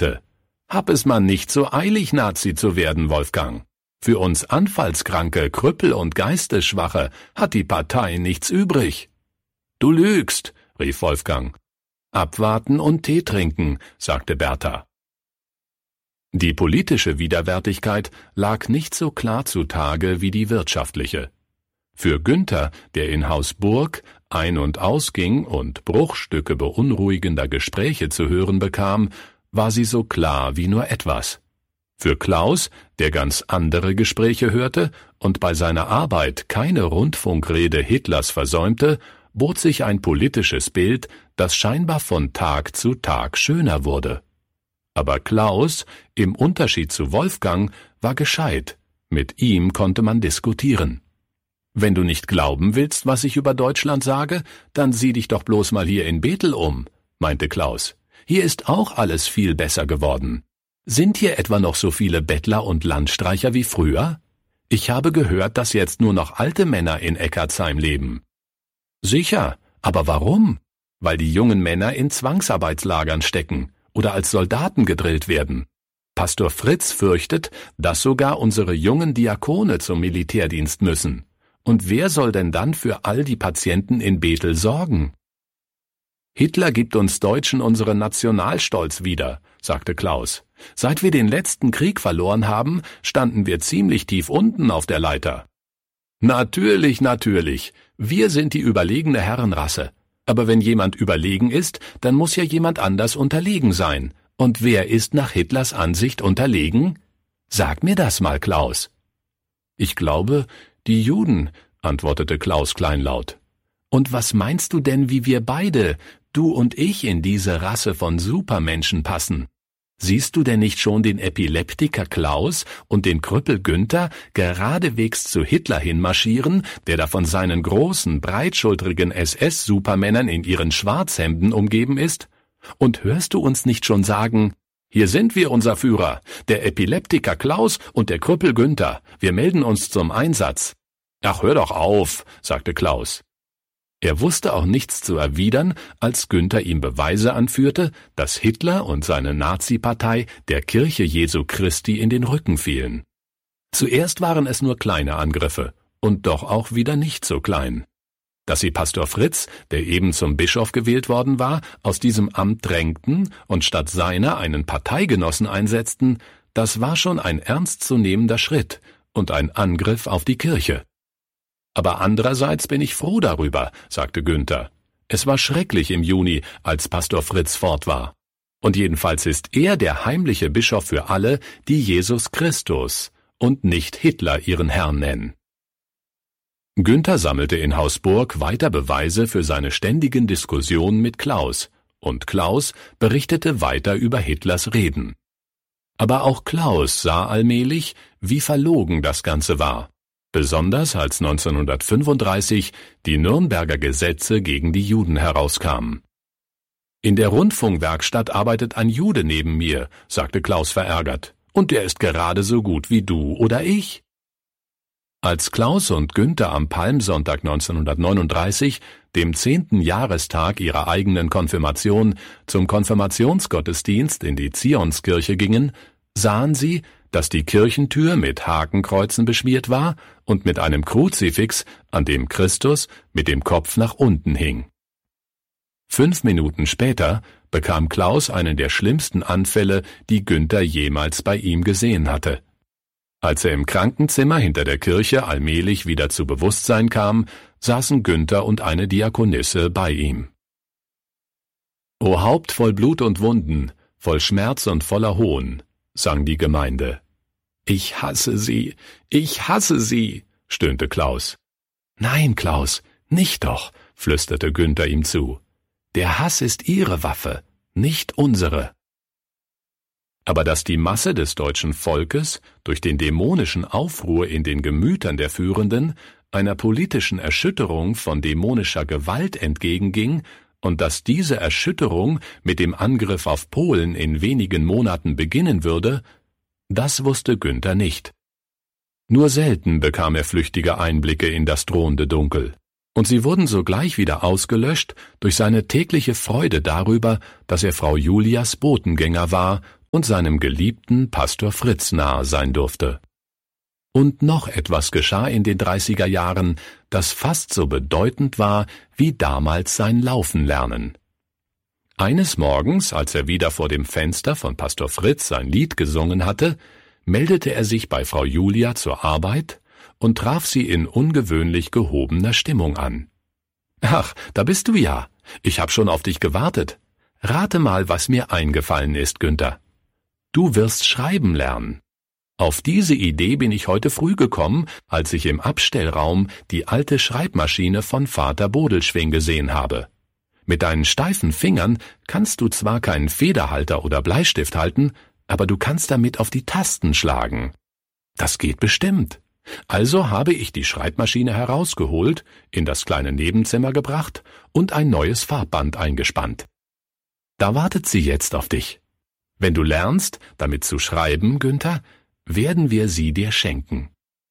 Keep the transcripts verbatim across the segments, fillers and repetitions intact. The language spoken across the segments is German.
sagte: »Hab es man nicht so eilig, Nazi zu werden, Wolfgang. Für uns Anfallskranke, Krüppel und Geistesschwache hat die Partei nichts übrig.« »Du lügst«, rief Wolfgang. »Abwarten und Tee trinken«, sagte Bertha. Die politische Widerwärtigkeit lag nicht so klar zutage wie die wirtschaftliche. Für Günther, der in Haus Burg ein- und ausging und Bruchstücke beunruhigender Gespräche zu hören bekam, war sie so klar wie nur etwas. Für Klaus, der ganz andere Gespräche hörte und bei seiner Arbeit keine Rundfunkrede Hitlers versäumte, bot sich ein politisches Bild, das scheinbar von Tag zu Tag schöner wurde. Aber Klaus, im Unterschied zu Wolfgang, war gescheit, mit ihm konnte man diskutieren. »Wenn du nicht glauben willst, was ich über Deutschland sage, dann sieh dich doch bloß mal hier in Bethel um«, meinte Klaus. »Hier ist auch alles viel besser geworden. Sind hier etwa noch so viele Bettler und Landstreicher wie früher? Ich habe gehört, dass jetzt nur noch alte Männer in Eckartsheim leben.« »Sicher, aber warum? Weil die jungen Männer in Zwangsarbeitslagern stecken oder als Soldaten gedrillt werden. Pastor Fritz fürchtet, dass sogar unsere jungen Diakone zum Militärdienst müssen. Und wer soll denn dann für all die Patienten in Bethel sorgen?« »Hitler gibt uns Deutschen unseren Nationalstolz wieder«, sagte Klaus. »Seit wir den letzten Krieg verloren haben, standen wir ziemlich tief unten auf der Leiter.« »Natürlich, natürlich. Wir sind die überlegene Herrenrasse. Aber wenn jemand überlegen ist, dann muss ja jemand anders unterlegen sein. Und wer ist nach Hitlers Ansicht unterlegen? Sag mir das mal, Klaus.« »Ich glaube, die Juden«, antwortete Klaus kleinlaut. »Und was meinst du denn, wie wir beide, du und ich, in diese Rasse von Supermenschen passen? Siehst du denn nicht schon den Epileptiker Klaus und den Krüppel Günther geradewegs zu Hitler hinmarschieren, der da von seinen großen, breitschultrigen S S-Supermännern in ihren Schwarzhemden umgeben ist? Und hörst du uns nicht schon sagen: »Hier sind wir, unser Führer, der Epileptiker Klaus und der Krüppel Günther. Wir melden uns zum Einsatz.« »Ach, hör doch auf«, sagte Klaus. Er wusste auch nichts zu erwidern, als Günther ihm Beweise anführte, dass Hitler und seine Nazi-Partei der Kirche Jesu Christi in den Rücken fielen. Zuerst waren es nur kleine Angriffe, und doch auch wieder nicht so klein. Dass sie Pastor Fritz, der eben zum Bischof gewählt worden war, aus diesem Amt drängten und statt seiner einen Parteigenossen einsetzten, das war schon ein ernstzunehmender Schritt und ein Angriff auf die Kirche. »Aber andererseits bin ich froh darüber«, sagte Günther. »Es war schrecklich im Juni, als Pastor Fritz fort war. Und jedenfalls ist er der heimliche Bischof für alle, die Jesus Christus und nicht Hitler ihren Herrn nennen.« Günther sammelte in Haus Burg weiter Beweise für seine ständigen Diskussionen mit Klaus, und Klaus berichtete weiter über Hitlers Reden. Aber auch Klaus sah allmählich, wie verlogen das Ganze war. Besonders als neunzehnhundertfünfunddreißig die Nürnberger Gesetze gegen die Juden herauskamen. »In der Rundfunkwerkstatt arbeitet ein Jude neben mir«, sagte Klaus verärgert, »und der ist gerade so gut wie du oder ich.« Als Klaus und Günther am Palmsonntag neunzehnhundertneununddreißig, dem zehnten Jahrestag ihrer eigenen Konfirmation, zum Konfirmationsgottesdienst in die Zionskirche gingen, sahen sie, dass die Kirchentür mit Hakenkreuzen beschmiert war und mit einem Kruzifix, an dem Christus mit dem Kopf nach unten hing. Fünf Minuten später bekam Klaus einen der schlimmsten Anfälle, die Günther jemals bei ihm gesehen hatte. Als er im Krankenzimmer hinter der Kirche allmählich wieder zu Bewusstsein kam, saßen Günther und eine Diakonisse bei ihm. »O Haupt voll Blut und Wunden, voll Schmerz und voller Hohn«, sang die Gemeinde. »Ich hasse Sie, ich hasse Sie«, stöhnte Klaus. »Nein, Klaus, nicht doch«, flüsterte Günther ihm zu. »Der Hass ist Ihre Waffe, nicht unsere.« Aber dass die Masse des deutschen Volkes durch den dämonischen Aufruhr in den Gemütern der Führenden einer politischen Erschütterung von dämonischer Gewalt entgegenging und dass diese Erschütterung mit dem Angriff auf Polen in wenigen Monaten beginnen würde, das wusste Günther nicht. Nur selten bekam er flüchtige Einblicke in das drohende Dunkel, und sie wurden sogleich wieder ausgelöscht durch seine tägliche Freude darüber, dass er Frau Julias Botengänger war und seinem geliebten Pastor Fritz nahe sein durfte. Und noch etwas geschah in den dreißiger Jahren, das fast so bedeutend war wie damals sein Laufenlernen. Eines Morgens, als er wieder vor dem Fenster von Pastor Fritz sein Lied gesungen hatte, meldete er sich bei Frau Julia zur Arbeit und traf sie in ungewöhnlich gehobener Stimmung an. »Ach, da bist du ja. Ich hab schon auf dich gewartet. Rate mal, was mir eingefallen ist, Günther. Du wirst schreiben lernen. Auf diese Idee bin ich heute früh gekommen, als ich im Abstellraum die alte Schreibmaschine von Vater Bodelschwing gesehen habe. Mit deinen steifen Fingern kannst du zwar keinen Federhalter oder Bleistift halten, aber du kannst damit auf die Tasten schlagen. Das geht bestimmt. Also habe ich die Schreibmaschine herausgeholt, in das kleine Nebenzimmer gebracht und ein neues Farbband eingespannt. Da wartet sie jetzt auf dich. Wenn du lernst, damit zu schreiben, Günther, werden wir sie dir schenken.«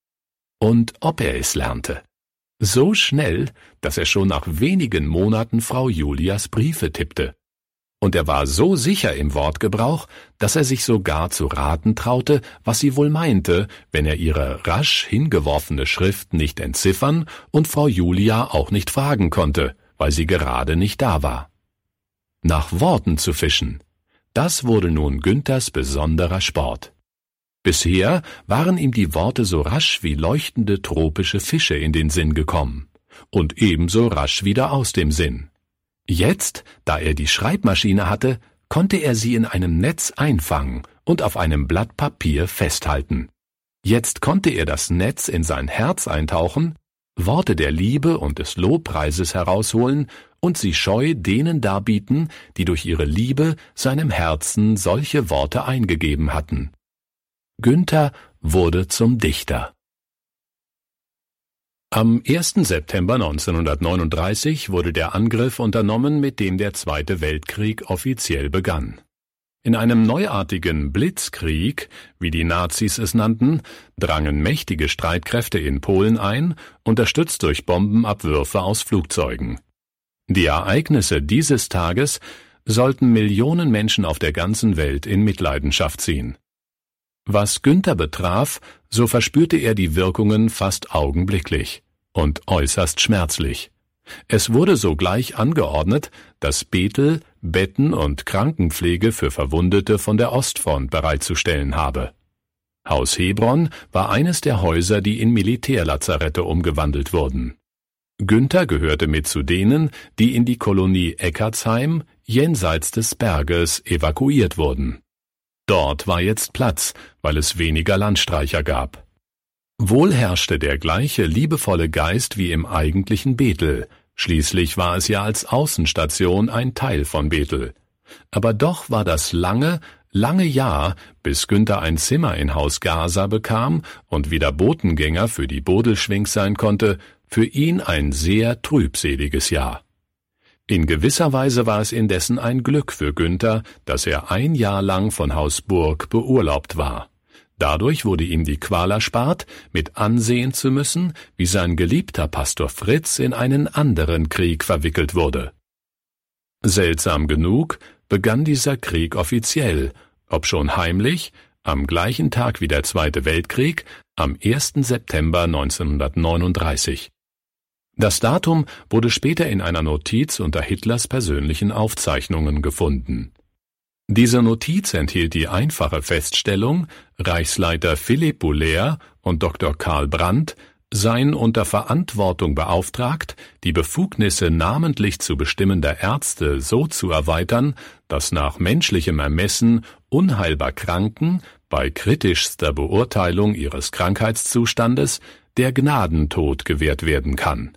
Und ob er es lernte. So schnell, dass er schon nach wenigen Monaten Frau Julias Briefe tippte. Und er war so sicher im Wortgebrauch, dass er sich sogar zu raten traute, was sie wohl meinte, wenn er ihre rasch hingeworfene Schrift nicht entziffern und Frau Julia auch nicht fragen konnte, weil sie gerade nicht da war. Nach Worten zu fischen, das wurde nun Günthers besonderer Sport. Bisher waren ihm die Worte so rasch wie leuchtende tropische Fische in den Sinn gekommen und ebenso rasch wieder aus dem Sinn. Jetzt, da er die Schreibmaschine hatte, konnte er sie in einem Netz einfangen und auf einem Blatt Papier festhalten. Jetzt konnte er das Netz in sein Herz eintauchen, Worte der Liebe und des Lobpreises herausholen und sie scheu denen darbieten, die durch ihre Liebe seinem Herzen solche Worte eingegeben hatten. Günther wurde zum Dichter. Am ersten September neunzehnhundertneununddreißig wurde der Angriff unternommen, mit dem der Zweite Weltkrieg offiziell begann. In einem neuartigen Blitzkrieg, wie die Nazis es nannten, drangen mächtige Streitkräfte in Polen ein, unterstützt durch Bombenabwürfe aus Flugzeugen. Die Ereignisse dieses Tages sollten Millionen Menschen auf der ganzen Welt in Mitleidenschaft ziehen. Was Günther betraf, so verspürte er die Wirkungen fast augenblicklich und äußerst schmerzlich. Es wurde sogleich angeordnet, dass Bethel, Betten und Krankenpflege für Verwundete von der Ostfront bereitzustellen habe. Haus Hebron war eines der Häuser, die in Militärlazarette umgewandelt wurden. Günther gehörte mit zu denen, die in die Kolonie Eckartsheim jenseits des Berges evakuiert wurden. Dort war jetzt Platz, weil es weniger Landstreicher gab. Wohl herrschte der gleiche liebevolle Geist wie im eigentlichen Bethel, schließlich war es ja als Außenstation ein Teil von Bethel. Aber doch war das lange, lange Jahr, bis Günther ein Zimmer in Haus Gaza bekam und wieder Botengänger für die Bodelschwings sein konnte, für ihn ein sehr trübseliges Jahr. In gewisser Weise war es indessen ein Glück für Günther, dass er ein Jahr lang von Haus Burg beurlaubt war. Dadurch wurde ihm die Qual erspart, mit ansehen zu müssen, wie sein geliebter Pastor Fritz in einen anderen Krieg verwickelt wurde. Seltsam genug begann dieser Krieg offiziell, obschon heimlich, am gleichen Tag wie der Zweite Weltkrieg, am ersten September neunzehnhundertneununddreißig. Das Datum wurde später in einer Notiz unter Hitlers persönlichen Aufzeichnungen gefunden. Diese Notiz enthielt die einfache Feststellung, Reichsleiter Philipp Boulère und Doktor Karl Brandt seien unter Verantwortung beauftragt, die Befugnisse namentlich zu bestimmender Ärzte so zu erweitern, dass nach menschlichem Ermessen unheilbar Kranken bei kritischster Beurteilung ihres Krankheitszustandes der Gnadentod gewährt werden kann.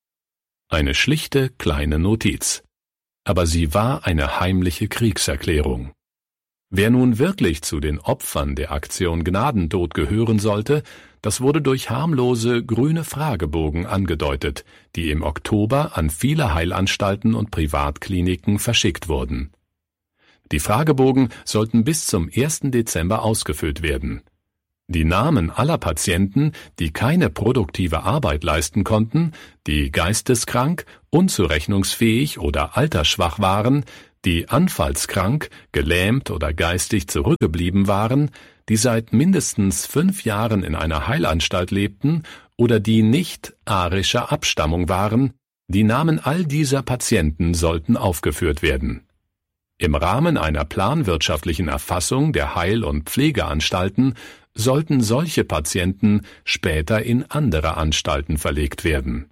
Eine schlichte kleine Notiz. Aber sie war eine heimliche Kriegserklärung. Wer nun wirklich zu den Opfern der Aktion Gnadentod gehören sollte, das wurde durch harmlose grüne Fragebogen angedeutet, die im Oktober an viele Heilanstalten und Privatkliniken verschickt wurden. Die Fragebogen sollten bis zum ersten Dezember ausgefüllt werden. Die Namen aller Patienten, die keine produktive Arbeit leisten konnten, die geisteskrank, unzurechnungsfähig oder altersschwach waren, die anfallskrank, gelähmt oder geistig zurückgeblieben waren, die seit mindestens fünf Jahren in einer Heilanstalt lebten oder die nicht arischer Abstammung waren, die Namen all dieser Patienten sollten aufgeführt werden. Im Rahmen einer planwirtschaftlichen Erfassung der Heil- und Pflegeanstalten sollten solche Patienten später in andere Anstalten verlegt werden.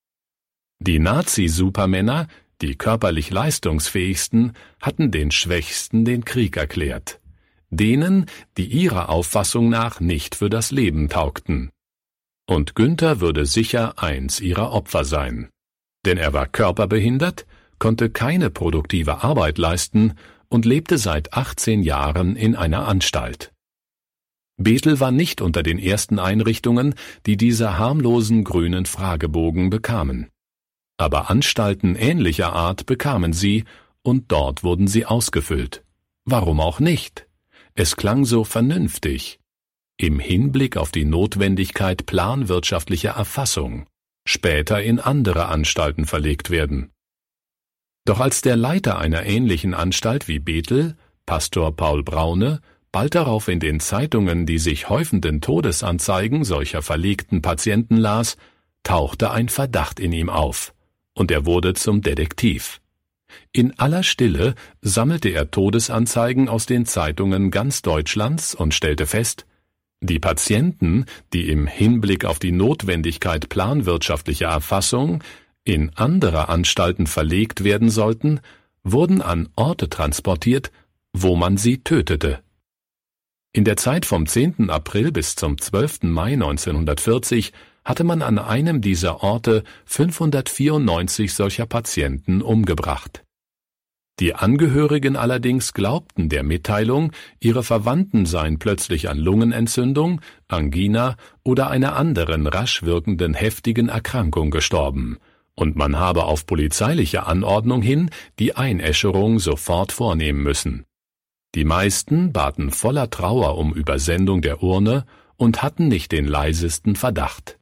Die Nazi-Supermänner, die körperlich leistungsfähigsten, hatten den Schwächsten den Krieg erklärt. Denen, die ihrer Auffassung nach nicht für das Leben taugten. Und Günther würde sicher eins ihrer Opfer sein. Denn er war körperbehindert, konnte keine produktive Arbeit leisten und lebte seit achtzehn Jahren in einer Anstalt. Bethel war nicht unter den ersten Einrichtungen, die diese harmlosen grünen Fragebogen bekamen. Aber Anstalten ähnlicher Art bekamen sie, und dort wurden sie ausgefüllt. Warum auch nicht? Es klang so vernünftig. Im Hinblick auf die Notwendigkeit planwirtschaftlicher Erfassung, später in andere Anstalten verlegt werden. Doch als der Leiter einer ähnlichen Anstalt wie Bethel, Pastor Paul Braune, bald darauf in den Zeitungen die sich häufenden Todesanzeigen solcher verlegten Patienten las, tauchte ein Verdacht in ihm auf, und er wurde zum Detektiv. In aller Stille sammelte er Todesanzeigen aus den Zeitungen ganz Deutschlands und stellte fest, die Patienten, die im Hinblick auf die Notwendigkeit planwirtschaftlicher Erfassung in andere Anstalten verlegt werden sollten, wurden an Orte transportiert, wo man sie tötete. In der Zeit vom zehnten April bis zum zwölften Mai neunzehnhundertvierzig hatte man an einem dieser Orte fünfhundertvierundneunzig solcher Patienten umgebracht. Die Angehörigen allerdings glaubten der Mitteilung, ihre Verwandten seien plötzlich an Lungenentzündung, Angina oder einer anderen rasch wirkenden heftigen Erkrankung gestorben, und man habe auf polizeiliche Anordnung hin die Einäscherung sofort vornehmen müssen. Die meisten baten voller Trauer um Übersendung der Urne und hatten nicht den leisesten Verdacht.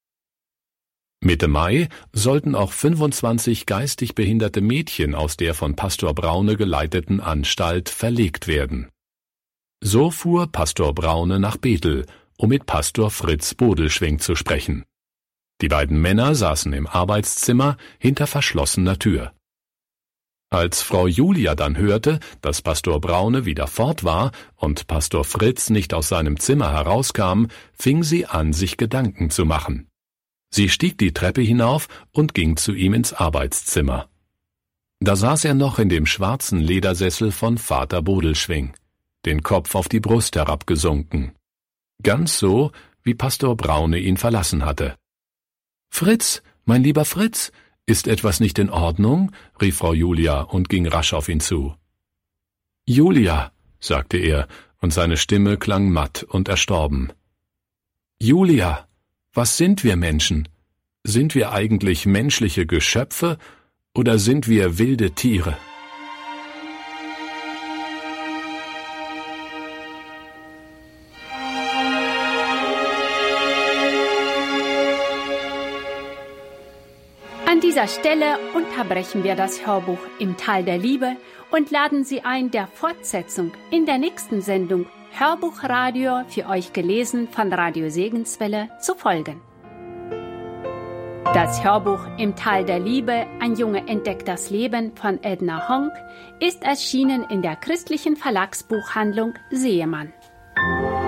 Mitte Mai sollten auch fünfundzwanzig geistig behinderte Mädchen aus der von Pastor Braune geleiteten Anstalt verlegt werden. So fuhr Pastor Braune nach Bethel, um mit Pastor Fritz Bodelschwingh zu sprechen. Die beiden Männer saßen im Arbeitszimmer hinter verschlossener Tür. Als Frau Julia dann hörte, dass Pastor Braune wieder fort war und Pastor Fritz nicht aus seinem Zimmer herauskam, fing sie an, sich Gedanken zu machen. Sie stieg die Treppe hinauf und ging zu ihm ins Arbeitszimmer. Da saß er noch in dem schwarzen Ledersessel von Vater Bodelschwingh, den Kopf auf die Brust herabgesunken. Ganz so, wie Pastor Braune ihn verlassen hatte. »Fritz, mein lieber Fritz, ist etwas nicht in Ordnung?« rief Frau Julia und ging rasch auf ihn zu. »Julia«, sagte er, und seine Stimme klang matt und erstorben. »Julia, was sind wir Menschen? Sind wir eigentlich menschliche Geschöpfe oder sind wir wilde Tiere?« An dieser Stelle unterbrechen wir das Hörbuch im Tal der Liebe und laden Sie ein, der Fortsetzung in der nächsten Sendung Hörbuchradio für euch gelesen von Radio Segenswelle zu folgen. Das Hörbuch Im Tal der Liebe, ein Junge entdeckt das Leben von Edna Honk ist erschienen in der christlichen Verlagsbuchhandlung Seemann.